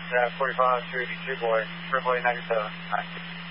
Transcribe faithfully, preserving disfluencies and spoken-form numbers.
uh, forty-five, three eighty-two boy, triple A negative seven. All right.